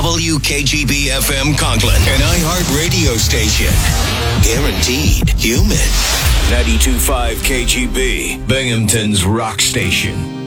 WKGB FM Conklin, an iHeart radio station. Guaranteed human. 92.5 KGB, Binghamton's rock station.